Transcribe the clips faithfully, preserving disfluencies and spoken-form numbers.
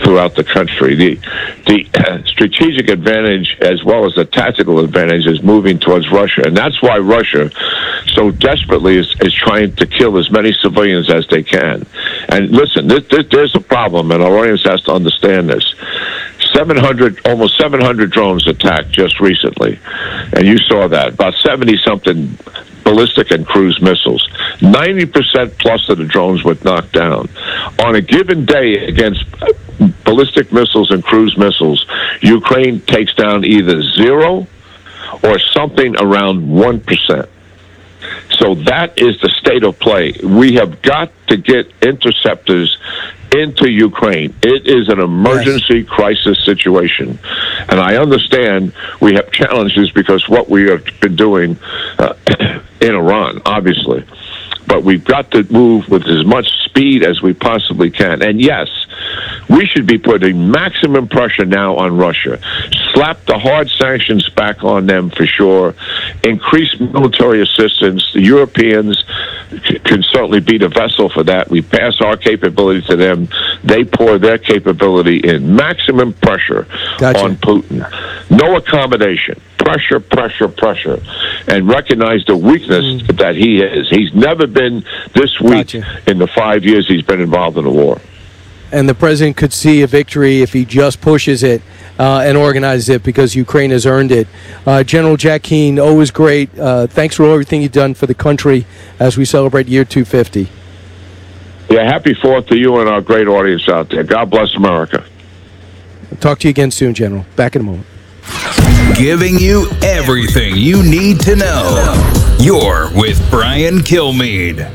throughout the country. The the uh, strategic advantage as well as the tactical advantage is moving towards Russia, and that's why Russia so desperately is, is trying to kill as many civilians as they can. And listen, this, this, there's a problem, and our audience has to understand this. seven hundred, almost seven hundred drones attacked just recently, and you saw that. About seventy-something ballistic and cruise missiles. ninety percent plus of the drones were knocked down. On a given day against ballistic missiles and cruise missiles, Ukraine takes down either zero or something around one percent. So that is the state of play. We have got to get interceptors into Ukraine. It is an emergency yes. crisis situation. And I understand we have challenges because what we have been doing uh, in Iran, obviously. But we've got to move with as much speed as we possibly can. And yes, we should be putting maximum pressure now on Russia. Slap the hard sanctions back on them for sure. Increase military assistance. The Europeans c- can certainly be the vessel for that. We pass our capability to them. They pour their capability in. Maximum pressure gotcha. on Putin. No accommodation. Pressure, pressure, pressure, and recognize the weakness mm. that he is. He's never been this weak gotcha. in the five years he's been involved in the war. And the president could see a victory if he just pushes it uh, and organizes it because Ukraine has earned it. Uh, General Jack Keane, always great. Uh, thanks for everything you've done for the country as we celebrate year two fifty. Yeah, happy Fourth to you and our great audience out there. God bless America. I'll talk to you again soon, General. Back in a moment. Giving you everything you need to know. You're with Brian Kilmeade.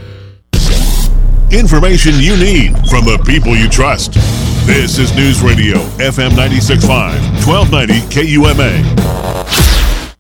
Information you need from the people you trust. This is News Radio F M ninety-six point five, twelve ninety K U M A.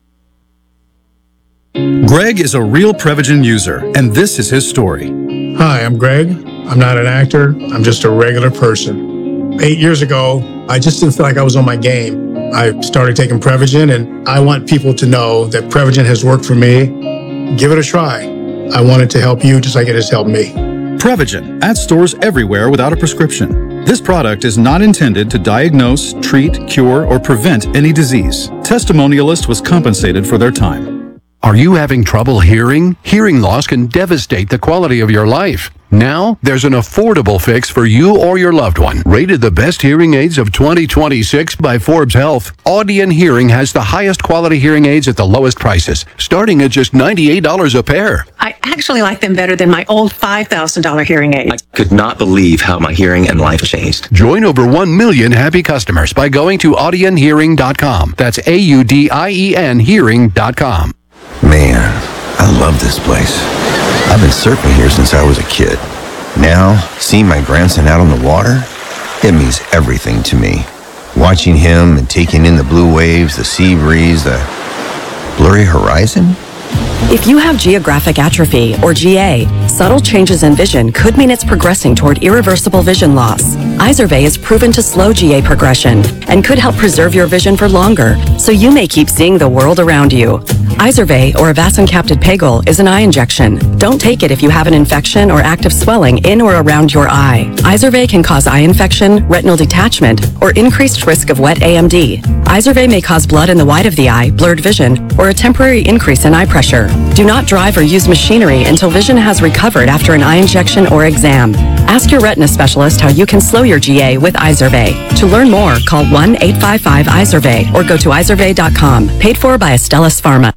Greg is a real Prevagen user, and this is his story. Hi, I'm Greg. I'm not an actor. I'm just a regular person. Eight years ago, I just didn't feel like I was on my game. I started taking Prevagen, and I want people to know that Prevagen has worked for me. Give it a try. I want it to help you just like it has helped me. Prevagen at stores everywhere without a prescription. This product is not intended to diagnose, treat, cure, or prevent any disease. Testimonialist was compensated for their time. Are you having trouble hearing? Hearing loss can devastate the quality of your life. Now, there's an affordable fix for you or your loved one. Rated the best hearing aids of twenty twenty-six by Forbes Health, Audion Hearing has the highest quality hearing aids at the lowest prices, starting at just ninety-eight dollars a pair. I actually like them better than my old five thousand dollars hearing aids. I could not believe how my hearing and life changed. Join over one million happy customers by going to audion hearing dot com. That's A U D I E N hearing dot com. Man, I love this place. I've been surfing here since I was a kid. Now, seeing my grandson out on the water, it means everything to me. Watching him and taking in the blue waves, the sea breeze, the blurry horizon. If you have geographic atrophy, or G A, subtle changes in vision could mean it's progressing toward irreversible vision loss. Izervay is proven to slow G A progression and could help preserve your vision for longer, so you may keep seeing the world around you. Izervay, or avacincaptad pegol, is an eye injection. Don't take it if you have an infection or active swelling in or around your eye. Izervay can cause eye infection, retinal detachment, or increased risk of wet A M D. Izervay may cause blood in the white of the eye, blurred vision, or a temporary increase in eye pressure. Do not drive or use machinery until vision has recovered after an eye injection or exam. Ask your retina specialist how you can slow your G A with Izervay. To learn more, call one eight five five Izervay or go to izervay dot com. Paid for by Astellas Pharma.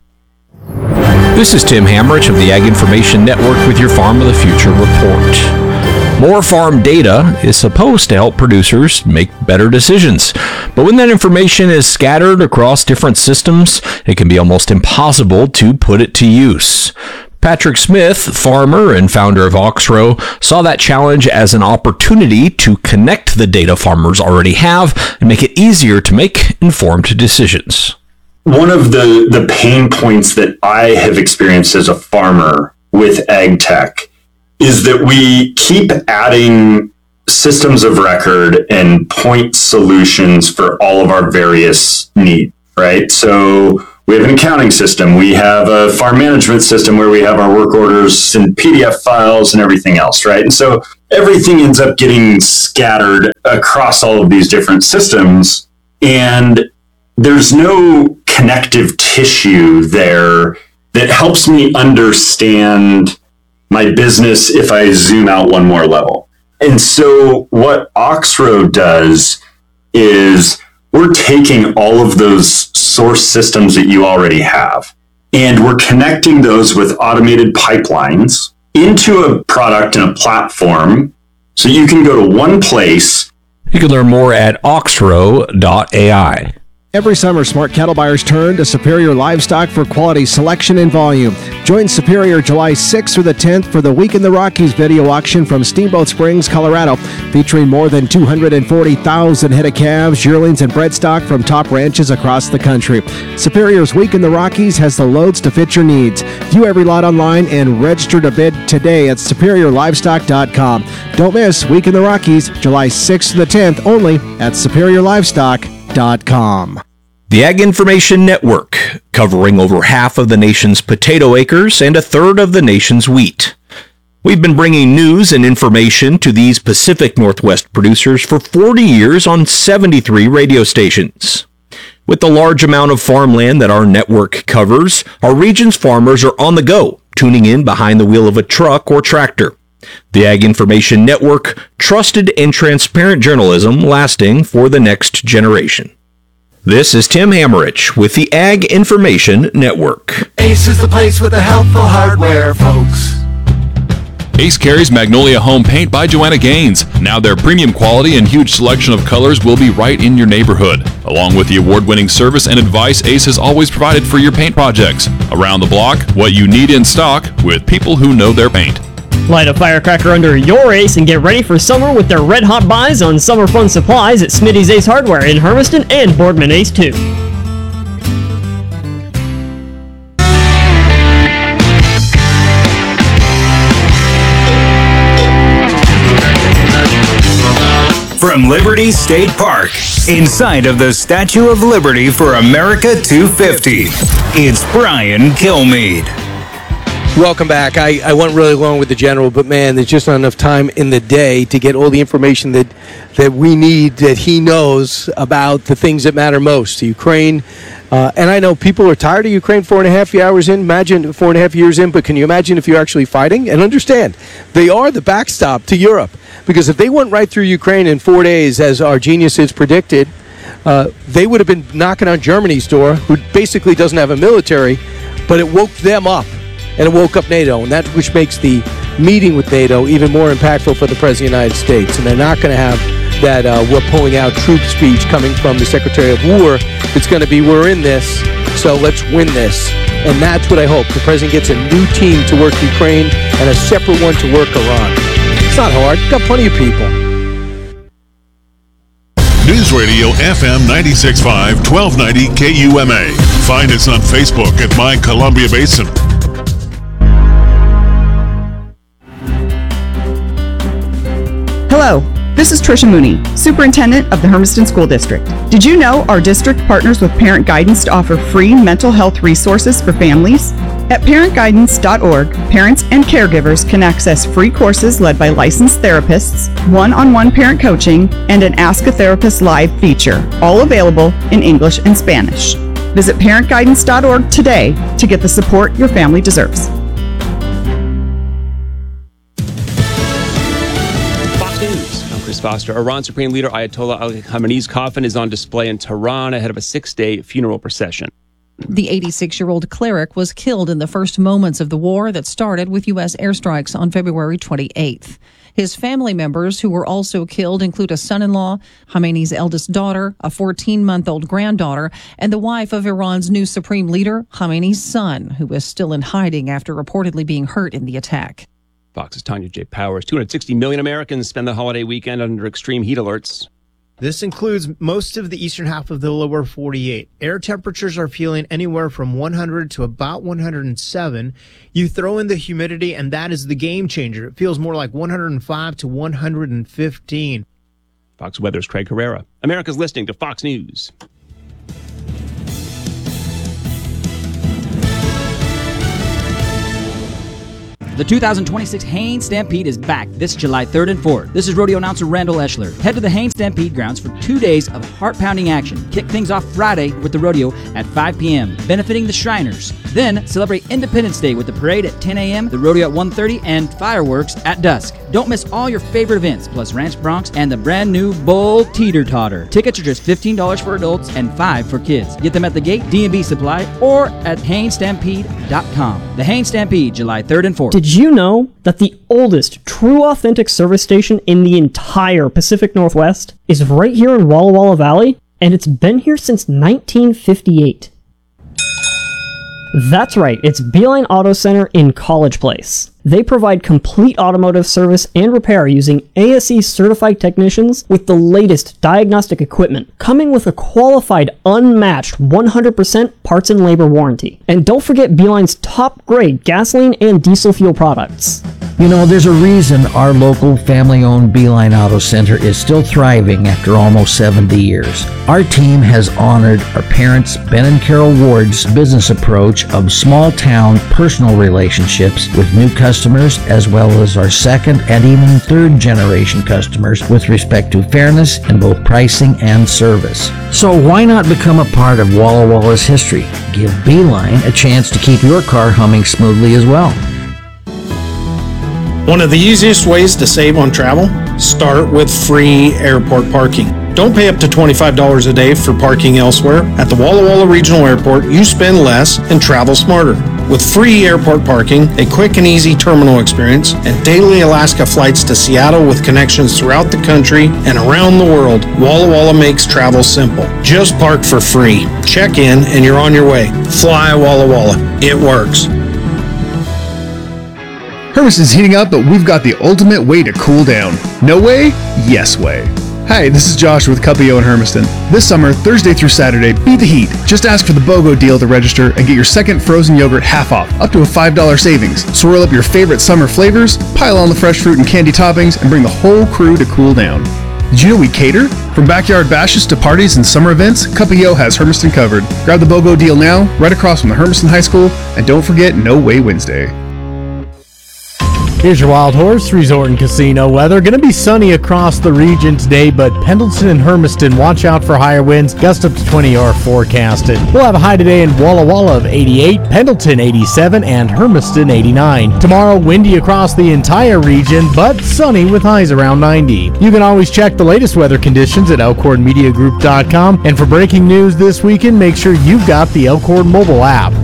This is Tim Hamrich of the Ag Information Network with your Farm of the Future report. More farm data is supposed to help producers make better decisions. But when that information is scattered across different systems, it can be almost impossible to put it to use. Patrick Smith, farmer and founder of Oxrow, saw that challenge as an opportunity to connect the data farmers already have and make it easier to make informed decisions. One of the, the pain points that I have experienced as a farmer with ag tech is that we keep adding systems of record and point solutions for all of our various needs, right? So We have an accounting system. We have a farm management system where we have our work orders and P D F files and everything else, right? And so everything ends up getting scattered across all of these different systems. And there's no connective tissue there that helps me understand my business if I zoom out one more level. And so what Oxrow does is we're taking all of those source systems that you already have, and we're connecting those with automated pipelines into a product and a platform so you can go to one place. You can learn more at oxrow dot A I. Every summer, smart cattle buyers turn to Superior Livestock for quality selection and volume. Join Superior July sixth through the tenth for the Week in the Rockies video auction from Steamboat Springs, Colorado, featuring more than two hundred forty thousand head of calves, yearlings, and bred stock from top ranches across the country. Superior's Week in the Rockies has the loads to fit your needs. View every lot online and register to bid today at superior livestock dot com. Don't miss Week in the Rockies, July sixth to the tenth, only at superior livestock dot com. The Ag Information Network, covering over half of the nation's potato acres and a third of the nation's wheat. We've been bringing news and information to these Pacific Northwest producers for forty years on seventy-three radio stations. With the large amount of farmland that our network covers, our region's farmers are on the go, tuning in behind the wheel of a truck or tractor. The Ag Information Network, trusted and transparent journalism lasting for the next generation. This is Tim Hammerich with the Ag Information Network. Ace is the place with the helpful hardware, folks. Ace carries Magnolia Home Paint by Joanna Gaines. Now their premium quality and huge selection of colors will be right in your neighborhood. Along with the award-winning service and advice Ace has always provided for your paint projects. Around the block, what you need in stock with people who know their paint. Light a firecracker under your Ace and get ready for summer with their red-hot buys on summer fun supplies at Smitty's Ace Hardware in Hermiston and Boardman Ace two. From Liberty State Park, inside of the Statue of Liberty for America two fifty, it's Brian Kilmeade. Welcome back. I, I went really long with the general, but man, there's just not enough time in the day to get all the information that that we need, that he knows about the things that matter most to Ukraine. Uh, and I know people are tired of Ukraine four and a half hours in. Imagine four and a half years in, but can you imagine if you're actually fighting? And understand, they are the backstop to Europe. Because if they went right through Ukraine in four days, as our geniuses predicted, uh, they would have been knocking on Germany's door, who basically doesn't have a military, but it woke them up. And it woke up NATO, and that which makes the meeting with NATO even more impactful for the President of the United States. And they're not going to have that uh, we're pulling out troop speech coming from the Secretary of War. It's going to be, we're in this, so let's win this. And that's what I hope. The President gets a new team to work Ukraine and a separate one to work Iran. It's not hard. Got plenty of people. News Radio F M ninety-six point five, twelve ninety K U M A. Find us on Facebook at My Columbia Basin. Hello, this is Tricia Mooney, Superintendent of the Hermiston School District. Did you know our district partners with Parent Guidance to offer free mental health resources for families? At parent guidance dot org, parents and caregivers can access free courses led by licensed therapists, one-on-one parent coaching, and an Ask a Therapist Live feature, all available in English and Spanish. Visit parent guidance dot org today to get the support your family deserves. Foster. Iran Supreme Leader Ayatollah Ali Khamenei's coffin is on display in Tehran ahead of a six-day funeral procession. The eighty-six-year-old cleric was killed in the first moments of the war that started with U S airstrikes on February twenty-eighth. His family members who were also killed include a son-in-law, Khamenei's eldest daughter, a fourteen-month-old granddaughter, and the wife of Iran's new supreme leader, Khamenei's son, who is still in hiding after reportedly being hurt in the attack. Fox's Tanya J. Powers. two hundred sixty million Americans spend the holiday weekend under extreme heat alerts. This includes most of the eastern half of the lower forty-eight. Air temperatures are feeling anywhere from one hundred to about one hundred seven. You throw in the humidity, and that is the game changer. It feels more like one hundred five to one hundred fifteen. Fox Weather's Craig Herrera. America's listening to Fox News. The two thousand twenty-six Haines Stampede is back this July third and fourth. This is rodeo announcer Randall Eschler. Head to the Haines Stampede grounds for two days of heart-pounding action. Kick things off Friday with the rodeo at five p.m., benefiting the Shriners. Then celebrate Independence Day with the parade at ten a.m., the rodeo at one thirty, and fireworks at dusk. Don't miss all your favorite events, plus Ranch Bronx and the brand new Bull Teeter Totter. Tickets are just fifteen dollars for adults and five dollars for kids. Get them at the gate, D and B Supply, or at Haines Stampede dot com. The Haines Stampede, July third and fourth. Did you know that the oldest true authentic service station in the entire Pacific Northwest is right here in Walla Walla Valley? And it's been here since nineteen fifty-eight. That's right, it's Beeline Auto Center in College Place. They provide complete automotive service and repair using A S E certified technicians with the latest diagnostic equipment, coming with a qualified, unmatched one hundred percent parts and labor warranty. And don't forget Beeline's top grade gasoline and diesel fuel products. You know, there's a reason our local family-owned Beeline Auto Center is still thriving after almost seventy years. Our team has honored our parents, Ben and Carol Ward's business approach of small-town personal relationships with new customers, as well as our second and even third-generation customers with respect to fairness in both pricing and service. So why not become a part of Walla Walla's history? Give Beeline a chance to keep your car humming smoothly as well. One of the easiest ways to save on travel? Start with free airport parking. Don't pay up to twenty-five dollars a day for parking elsewhere. At the Walla Walla Regional Airport, you spend less and travel smarter. With free airport parking, a quick and easy terminal experience, and daily Alaska flights to Seattle with connections throughout the country and around the world, Walla Walla makes travel simple. Just park for free. Check in and you're on your way. Fly Walla Walla. It works. Hermiston's heating up, but we've got the ultimate way to cool down. No way? Yes way. Hi, this is Josh with Cuppio in Hermiston. This summer, Thursday through Saturday, beat the heat. Just ask for the BOGO deal to register and get your second frozen yogurt half off, up to a five dollars savings. Swirl up your favorite summer flavors, pile on the fresh fruit and candy toppings, and bring the whole crew to cool down. Did you know we cater? From backyard bashes to parties and summer events, Cuppio has Hermiston covered. Grab the BOGO deal now, right across from the Hermiston High School, and don't forget No Way Wednesday. Here's your Wild Horse Resort and Casino weather. Going to be sunny across the region today, but Pendleton and Hermiston, watch out for higher winds. Gusts up to twenty are forecasted. We'll have a high today in Walla Walla of eighty-eight, Pendleton eighty-seven, and Hermiston eighty-nine. Tomorrow, windy across the entire region, but sunny with highs around ninety. You can always check the latest weather conditions at elkhorn media group dot com. And for breaking news this weekend, make sure you've got the Elkhorn mobile app.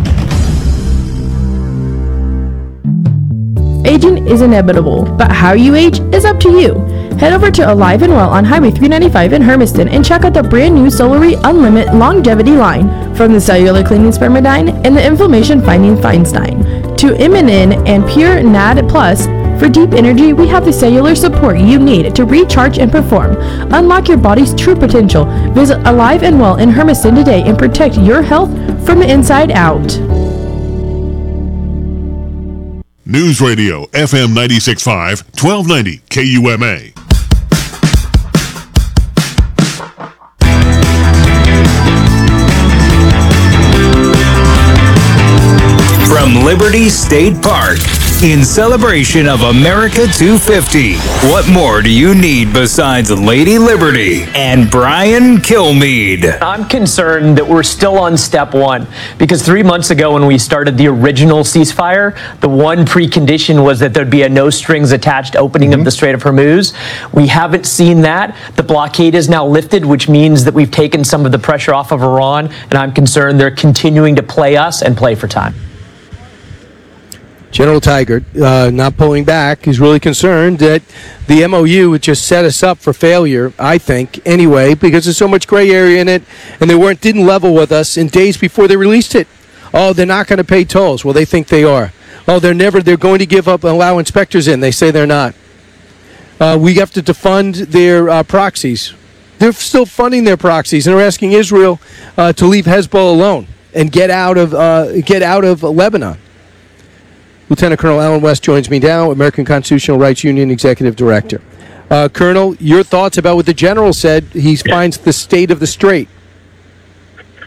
Aging is inevitable, but how you age is up to you. Head over to Alive and Well on Highway three ninety-five in Hermiston and check out the brand new Solary Unlimited Longevity line. From the cellular cleaning Spermidine and the inflammation fighting Feinstein to Immunin and Pure N A D Plus. For deep energy, we have the cellular support you need to recharge and perform. Unlock your body's true potential. Visit Alive and Well in Hermiston today and protect your health from the inside out. News Radio F M ninety-six point five, twelve ninety K U M A. From Liberty State Park, in celebration of America two fifty. What more do you need besides Lady Liberty and Brian Kilmeade? I'm concerned that we're still on step one because three months ago when we started the original ceasefire, the one precondition was that there'd be a no strings attached opening mm-hmm. of the Strait of Hormuz. We haven't seen that. The blockade is now lifted, which means that we've taken some of the pressure off of Iran, and I'm concerned they're continuing to play us and play for time. General Tiger, uh, not pulling back, is really concerned that the M O U would just set us up for failure, I think, anyway, because there's so much gray area in it, and they weren't didn't level with us in days before they released it. Oh, they're not going to pay tolls. Well, they think they are. Oh, they're never, they're going to give up and allow inspectors in. They say they're not. Uh, we have to defund their uh, proxies. They're still funding their proxies, and they're asking Israel uh, to leave Hezbollah alone and get out of uh, get out of Lebanon. Lieutenant Colonel Alan West joins me now, American Constitutional Rights Union Executive Director. Uh, Colonel, your thoughts about what the general said he finds the state of the strait?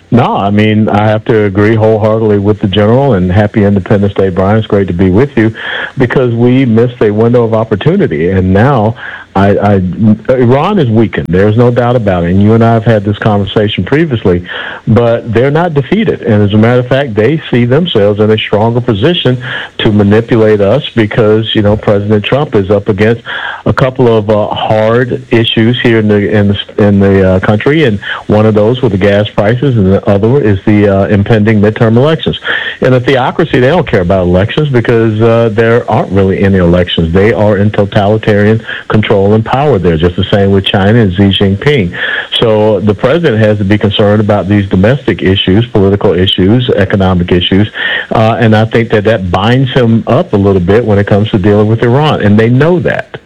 No, I mean, I have to agree wholeheartedly with the general, and happy Independence Day, Brian. It's great to be with you, because we missed a window of opportunity, and now I, I, Iran is weakened. There's no doubt about it, and you and I have had this conversation previously, but they're not defeated, and as a matter of fact, they see themselves in a stronger position to manipulate us, because, you know, President Trump is up against a couple of uh, hard issues here in the in the, in the uh, country, and one of those with the gas prices, and the other is the uh, impending midterm elections. In a theocracy, they don't care about elections, because uh, there aren't really any elections. They are in totalitarian control and power there, just the same with China and Xi Jinping. So the president has to be concerned about these domestic issues, political issues, economic issues, uh, and I think that that binds him up a little bit when it comes to dealing with Iran, and they know that.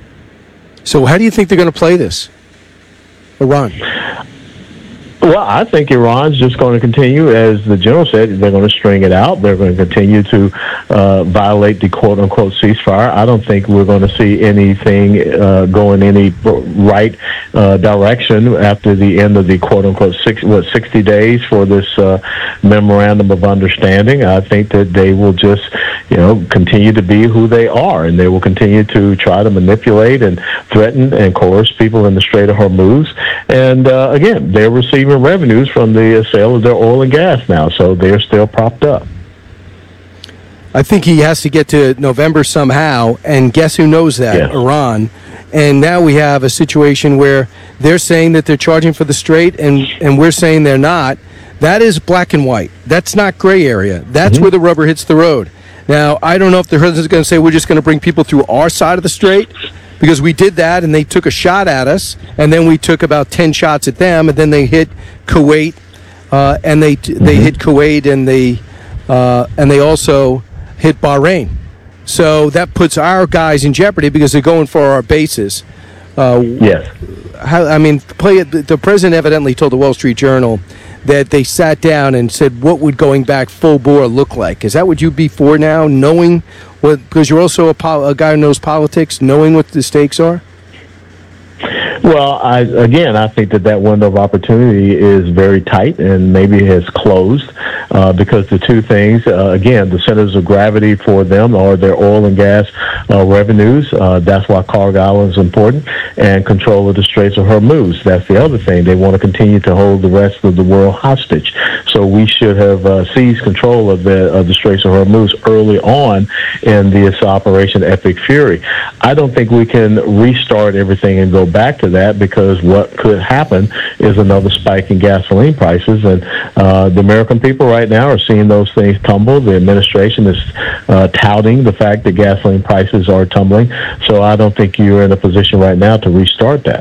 So how do you think they're going to play this, Iran? Well, I think Iran's just going to continue, as the general said, they're going to string it out. They're going to continue to uh, violate the quote-unquote ceasefire. I don't think we're going to see anything uh, go in any right uh, direction after the end of the quote-unquote six, what, sixty days for this uh, memorandum of understanding. I think that they will just, you know, continue to be who they are, and they will continue to try to manipulate and threaten and coerce people in the Strait of Hormuz. And uh, again, they're receiving revenues from the sale of their oil and gas now, so they're still propped up. I think he has to get to November somehow, and guess who knows that? Yes. Iran. And now we have a situation where they're saying that they're charging for the Strait, and, and we're saying they're not. That is black and white. That's not gray area. That's mm-hmm. where the rubber hits the road. Now, I don't know if the president's going to say we're just going to bring people through our side of the Strait, because we did that, and they took a shot at us, and then we took about ten shots at them, and then they hit Kuwait, uh, and they mm-hmm. they hit Kuwait, and they uh, and they also hit Bahrain. So that puts our guys in jeopardy, because they're going for our bases. Uh, yes. How, I mean, play it. The president evidently told the Wall Street Journal that they sat down and said, what would going back full bore look like? Is that what you'd be for now, knowing what, because you're also a, pol- a guy who knows politics, knowing what the stakes are? Well, I, again, I think that that window of opportunity is very tight, and maybe has closed, uh, because the two things, uh, again, the centers of gravity for them are their oil and gas uh, revenues. Uh, that's why Cargo Island is important, and control of the Straits of Hormuz. That's the other thing. They want to continue to hold the rest of the world hostage. So we should have uh, seized control of the of the Straits of Hormuz early on in this Operation Epic Fury. I don't think we can restart everything and go back to that, because what could happen is another spike in gasoline prices, and uh, the American people right now are seeing those things tumble. The administration is uh, touting the fact that gasoline prices are tumbling, so I don't think you're in a position right now to restart that.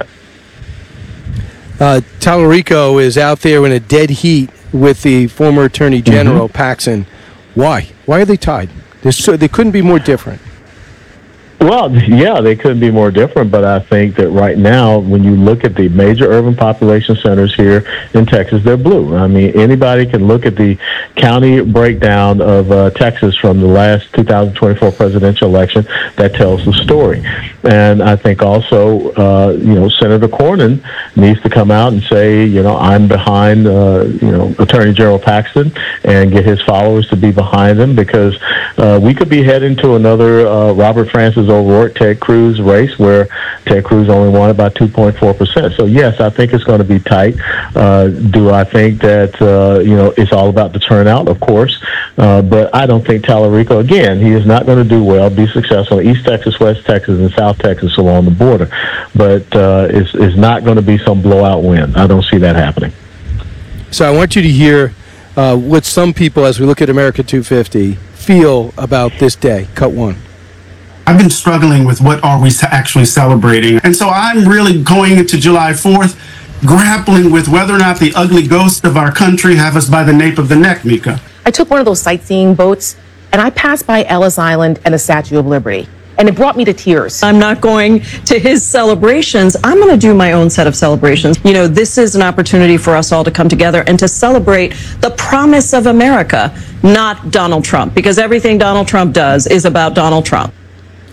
Uh, Tallarico is out there in a dead heat with the former Attorney General, mm-hmm. Paxson. Why? Why are they tied? They're so, they couldn't be more different. Well, yeah, they couldn't be more different, but I think that right now, when you look at the major urban population centers here in Texas, they're blue. I mean, anybody can look at the county breakdown of uh, Texas from the last two thousand twenty-four presidential election that tells the story. And I think also, uh, you know, Senator Cornyn needs to come out and say, you know, I'm behind, uh, you know, Attorney General Paxson, and get his followers to be behind him, because uh, we could be heading to another uh, Robert Francis O'Rourke, Ted Cruz race, where Ted Cruz only won about two point four percent. So, yes, I think it's going to be tight. Uh, do I think that, uh, you know, it's all about the turnout? Of course. Uh, but I don't think Tallarico, again, he is not going to do well, be successful in East Texas, West Texas, and South Texas along the border. But uh, it's, it's not going to be some blowout win. I don't see that happening. So I want you to hear uh, what some people, as we look at America two fifty, feel about this day. Cut one. I've been struggling with what are we actually celebrating. And so I'm really going into July fourth, grappling with whether or not the ugly ghosts of our country have us by the nape of the neck, Mika. I took one of those sightseeing boats, and I passed by Ellis Island and the Statue of Liberty, and it brought me to tears. I'm not going to his celebrations. I'm going to do my own set of celebrations. You know, this is an opportunity for us all to come together and to celebrate the promise of America, not Donald Trump, because everything Donald Trump does is about Donald Trump.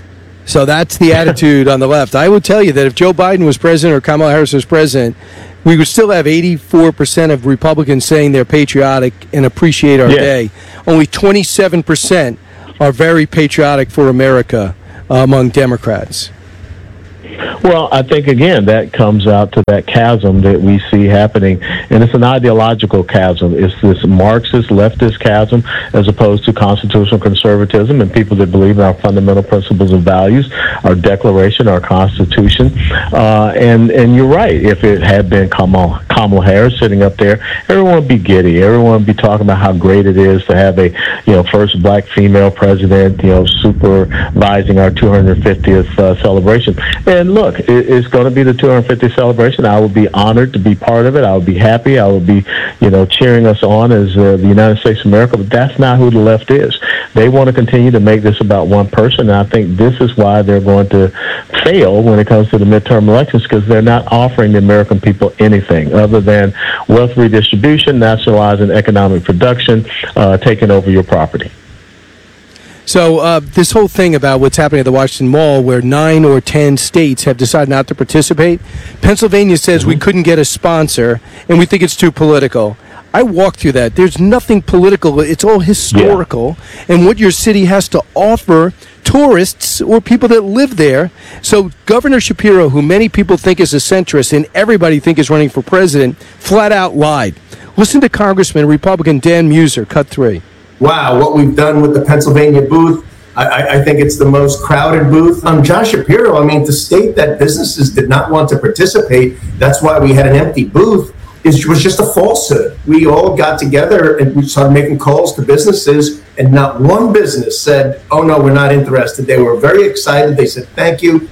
So that's the attitude on the left. I would tell you that if Joe Biden was president or Kamala Harris was president, we would still have eighty-four percent of Republicans saying they're patriotic and appreciate our Yeah. day. Only twenty-seven percent are very patriotic for America uh, among Democrats. Well, I think, again, that comes out to that chasm that we see happening, and it's an ideological chasm. It's this Marxist, leftist chasm as opposed to constitutional conservatism and people that believe in our fundamental principles and values, our Declaration, our Constitution. Uh, and, and you're right. If it had been Kamala, Kamala Harris sitting up there, everyone would be giddy. Everyone would be talking about how great it is to have a, you know, first black female president, you know, supervising our two hundred fiftieth uh, celebration. And look, it, it's going to be the two hundred fiftieth celebration. I would be honored to be part of it. I would be happy. I would be, you know, cheering us on as uh, the United States of America. But that's not who the left is. They want to continue to make this about one person. And I think this is why they're going to fail when it comes to the midterm elections, because they're not offering the American people anything other than wealth redistribution, nationalizing economic production, uh, taking over your property. So uh, this whole thing about what's happening at the Washington Mall, where nine or ten states have decided not to participate, Pennsylvania says mm-hmm. we couldn't get a sponsor, and we think it's too political. I walked through that. There's nothing political. It's all historical, yeah. and what your city has to offer tourists or people that live there. So Governor Shapiro, who many people think is a centrist and everybody think is running for president, flat out lied. Listen to Congressman Republican Dan Muser, cut three. Wow, what we've done with the Pennsylvania booth, I, I think it's the most crowded booth. Um, Josh Shapiro, I mean, to state that businesses did not want to participate, that's why we had an empty booth, is, was just a falsehood. We all got together and we started making calls to businesses, and not one business said, oh, no, we're not interested. They were very excited. They said, thank you.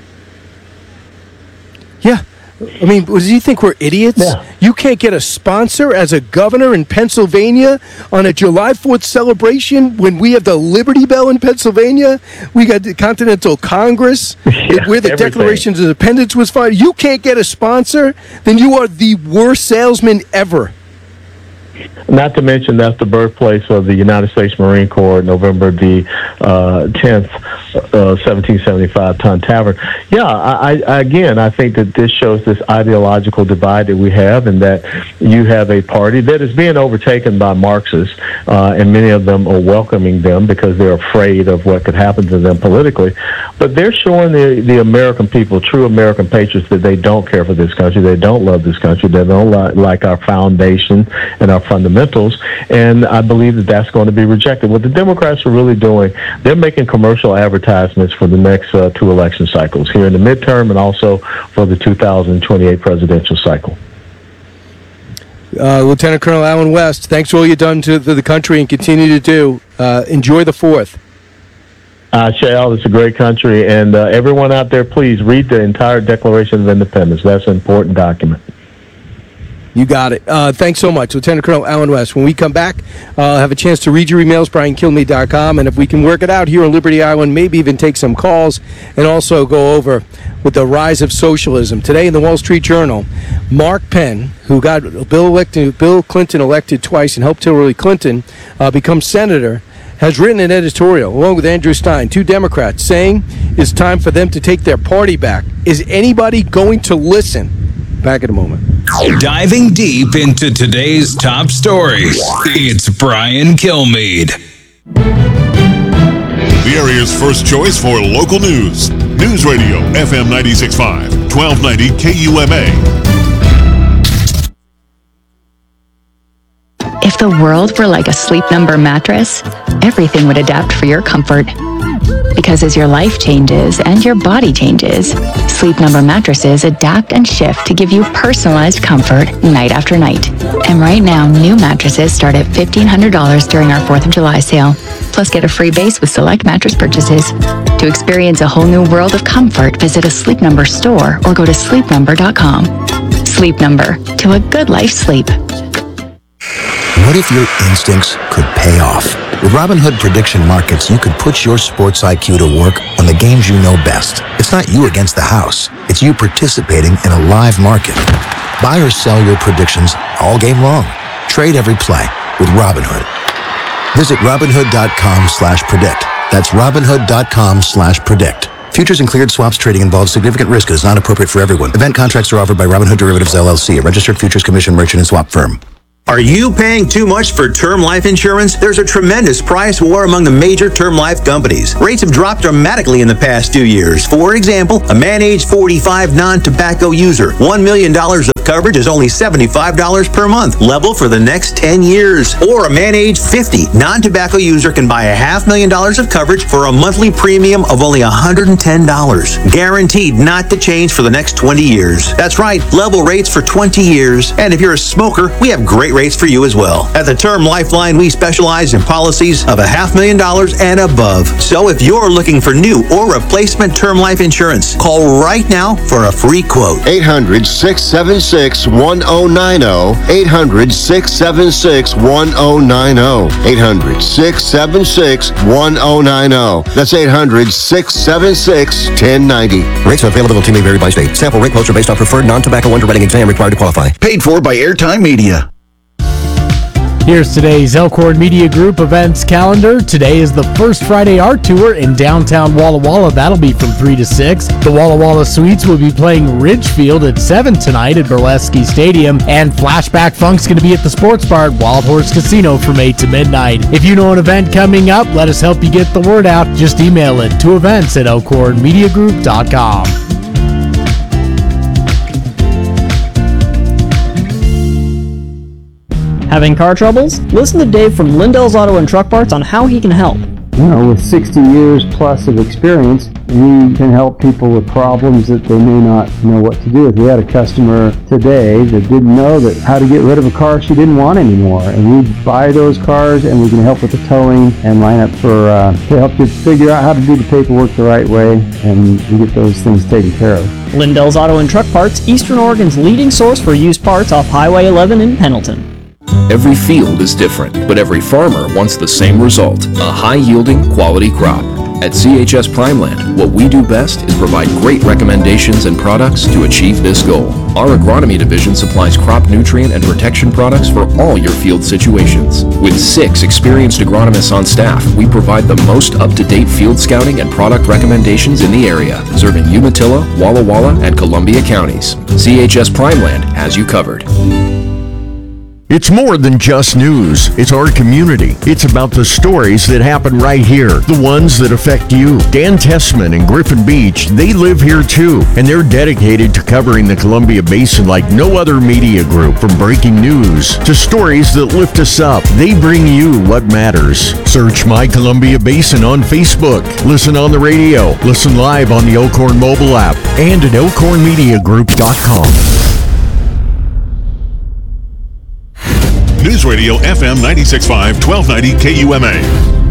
Yeah. I mean, does he think we're idiots? Yeah. You can't get a sponsor as a governor in Pennsylvania on a July fourth celebration when we have the Liberty Bell in Pennsylvania. We got the Continental Congress yeah, where the everything. Declaration of Independence was filed. You can't get a sponsor, then you are the worst salesman ever. Not to mention that's the birthplace of the United States Marine Corps, November the uh, tenth, uh, seventeen seventy-five, Ton Tavern. Yeah, I, I, again, I think that this shows this ideological divide that we have, and that you have a party that is being overtaken by Marxists, uh, and many of them are welcoming them because they're afraid of what could happen to them politically. But they're showing the, the American people, true American patriots, that they don't care for this country, they don't love this country, they don't li- like our foundation and our fundamentals, and I believe that that's going to be rejected. What the Democrats are really doing, they're making commercial advertisements for the next uh, two election cycles, here in the midterm and also for the two thousand twenty-eight presidential cycle. Uh, Lieutenant Colonel Allen West, thanks for all you've done to, to the country and continue to do. Uh, enjoy the fourth. Uh, Shale, it's a great country, and uh, everyone out there, please read the entire Declaration of Independence. That's an important document. You got it. Uh, thanks so much, Lieutenant Colonel Allen West. When we come back, I'll uh, have a chance to read your emails, brian kilmeade dot com, and if we can work it out here on Liberty Island, maybe even take some calls and also go over with the rise of socialism. Today in the Wall Street Journal, Mark Penn, who got Bill, elected, Bill Clinton elected twice and helped Hillary Clinton uh, become senator, has written an editorial, along with Andrew Stein, two Democrats, saying it's time for them to take their party back. Is anybody going to listen? Back in a moment. Diving deep into today's top stories, it's Brian Kilmeade. The area's first choice for local news. News Radio, F M ninety-six point five, twelve ninety K U M A. If the world were like a Sleep Number mattress, everything would adapt for your comfort. Because as your life changes and your body changes, Sleep Number mattresses adapt and shift to give you personalized comfort night after night. And right now, new mattresses start at fifteen hundred dollars during our fourth of July sale. Plus, get a free base with select mattress purchases. To experience a whole new world of comfort, visit a Sleep Number store or go to sleep number dot com. Sleep Number, to a good life sleep. What if your instincts could pay off? With Robinhood Prediction Markets, you could put your sports I Q to work on the games you know best. It's not you against the house. It's you participating in a live market. Buy or sell your predictions all game long. Trade every play with Robinhood. Visit Robinhood dot com slash predict. That's Robinhood dot com slash predict. Futures and cleared swaps trading involves significant risk and is not appropriate for everyone. Event contracts are offered by Robinhood Derivatives, L L C, a registered futures commission merchant and swap firm. Are you paying too much for term life insurance? There's a tremendous price war among the major term life companies. Rates have dropped dramatically in the past two years. For example, a man age forty-five non-tobacco user, one million dollars of coverage is only seventy-five dollars per month, level for the next ten years. Or a man age fifty non-tobacco user can buy a half million dollars of coverage for a monthly premium of only one hundred ten dollars. Guaranteed not to change for the next twenty years. That's right, level rates for twenty years. And if you're a smoker, we have great rates for you as well. At the Term Lifeline, we specialize in policies of a half million dollars and above. So if you're looking for new or replacement term life insurance, call right now for a free quote. eight hundred, six seven six, one zero nine zero. eight hundred, six seven six, one zero nine zero. eight hundred, six seven six, one zero nine zero. That's eight hundred, six seven six, one zero nine zero. Rates and availability may vary by state. Sample rate quotes are based on preferred non-tobacco underwriting exam required to qualify. Paid for by Airtime Media. Here's today's Elkhorn Media Group events calendar. Today is the First Friday Art Tour in downtown Walla Walla. That'll be from three to six. The Walla Walla Suites will be playing Ridgefield at seven tonight at Burlesque Stadium. And Flashback Funk's going to be at the Sports Bar at Wild Horse Casino from eight to midnight. If you know an event coming up, let us help you get the word out. Just email it to events at elkhorn media group dot com. Having car troubles? Listen to Dave from Lindell's Auto and Truck Parts on how he can help. You know, with sixty years plus of experience, we can help people with problems that they may not know what to do with. We had a customer today that didn't know that how to get rid of a car she didn't want anymore. And we buy those cars and we can help with the towing and line up for, uh, to help you figure out how to do the paperwork the right way, and we get those things taken care of. Lindell's Auto and Truck Parts, Eastern Oregon's leading source for used parts off Highway eleven in Pendleton. Every field is different, but every farmer wants the same result, a high-yielding, quality crop. At C H S Primeland, what we do best is provide great recommendations and products to achieve this goal. Our agronomy division supplies crop nutrient and protection products for all your field situations. With six experienced agronomists on staff, we provide the most up-to-date field scouting and product recommendations in the area, serving Umatilla, Walla Walla, and Columbia counties. C H S Primeland has you covered. It's more than just news. It's our community. It's about the stories that happen right here, the ones that affect you. Dan Tessman and Griffin Beach, they live here too, and they're dedicated to covering the Columbia Basin like no other media group. From breaking news to stories that lift us up, they bring you what matters. Search My Columbia Basin on Facebook. Listen on the radio. Listen live on the Elkhorn mobile app and at elkhorn media group dot com. News Radio F M ninety-six point five, twelve ninety K U M A.